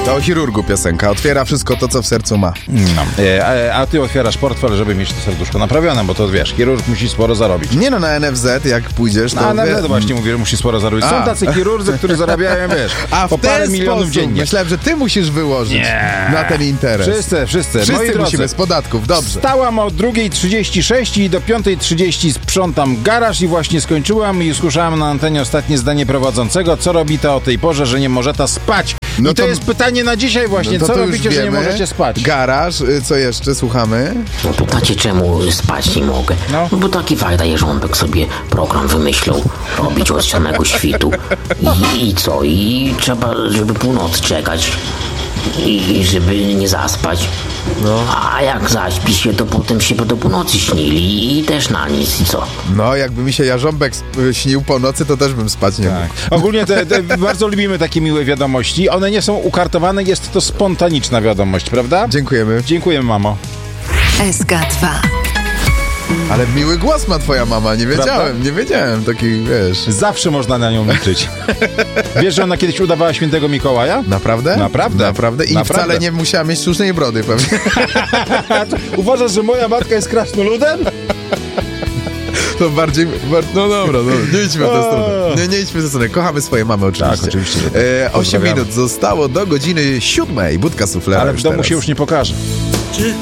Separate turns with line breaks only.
To o chirurgu piosenka. Otwiera wszystko to, co w sercu ma.
No. A ty otwierasz portfel, żeby mieć to serduszko naprawione, bo to wiesz, chirurg musi sporo zarobić.
Nie no, na NFZ jak pójdziesz, to...
Na NFZ właśnie mówię, że musi sporo zarobić. Są tacy chirurdzy, którzy zarabiają, wiesz, po parę milionów dziennie.
Myślałem, że ty musisz wyłożyć na ten interes.
Wszyscy.
Wszyscy musimy z podatków, dobrze.
Wstałam o 2:36 i do 5:30 sprzątam garaż i właśnie skończyłam i usłyszałam na antenie ostatnie zdanie prowadzącego, co robi ta o tej porze, że nie może ta spać.
No
I to jest pytanie na dzisiaj właśnie, co robicie, że nie możecie spać?
Garaż, co jeszcze, słuchamy?
No pytacie, czemu spać nie mogę?
No.
Bo taki fajny Jarząbek sobie program wymyślał robić od samego świtu. I co? I trzeba, żeby północ czekać. I żeby nie zaspać. No. A jak zaśpi się, to potem się do północy śnili i też na nic. I co?
No, jakby mi się Jarząbek śnił po nocy, to też bym spać nie mógł.
Ogólnie bardzo lubimy takie miłe wiadomości. One nie są ukartowane, jest to spontaniczna wiadomość, prawda?
Dziękujemy.
Dziękujemy, mamo.
SK2.
Ale miły głos ma twoja mama, nie wiedziałem, taki, wiesz...
Zawsze można na nią liczyć. Wiesz, że ona kiedyś udawała świętego Mikołaja?
Naprawdę?
Naprawdę.
I wcale nie musiała mieć sztucznej brody, pewnie.
Uważasz, że moja matka jest krasnoludem?
To bardziej... No dobra, nie idźmy w tę stronę. Nie idźmy w tę stronę. Kochamy swoje mamy oczywiście.
Tak, oczywiście.
8 minut zostało do godziny 7. Budka suflera.
Ale w domu się już nie pokaże.